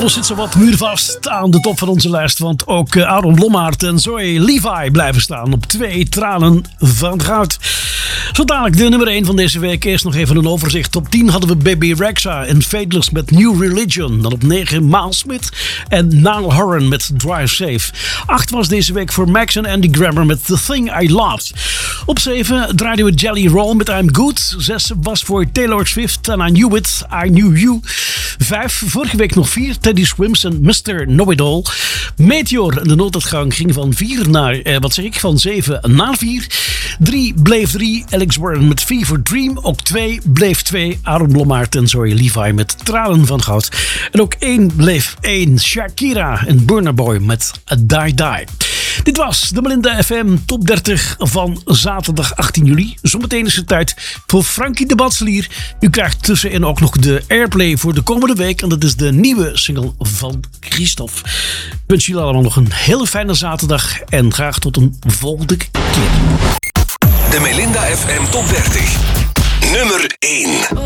inmiddels zit ze wat muurvast aan de top van onze lijst. Want ook Aaron Blommaert en Zoe Levi blijven staan op 2 tranen van goud. Zo dadelijk de nummer 1 van deze week. Eerst nog even een overzicht. Op 10 hadden we Baby Rexha en Faithless met New Religion. Dan op 9 Miles Smith en Niall Horan met Drive Safe. 8 was deze week voor Max en Andy Grammer met The Thing I Loved. Op 7 draaiden we Jelly Roll met I'm Good. 6 was voor Taylor Swift en I Knew It, I Knew You. 5, vorige week nog 4, Teddy Swims en Mr. Know-It-All. Meteor en de nooduitgang ging van 4 naar, van 7 naar 4. 3 bleef 3, Alex Warren met Fever Dream. Ook 2 bleef 2, Aaron Blommaert en Zoe Levi met Tranen van Goud. En ook 1 bleef 1, Shakira en Burna Boy met A Die Die. Dit was de Melinda FM Top 30 van zaterdag 18 juli. Zometeen is het tijd voor Frankie de Batselier. U krijgt tussenin ook nog de airplay voor de komende week. En dat is de nieuwe single van Christophe. Ik wens jullie allemaal nog een hele fijne zaterdag. En graag tot een volgende keer. De Melinda FM Top 30. Nummer 1.